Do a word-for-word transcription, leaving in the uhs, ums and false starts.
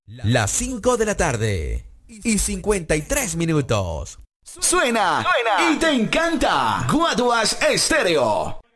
Las cinco de la tarde y cincuenta y tres minutos. Suena, Suena y te encanta. Guaduas Estéreo.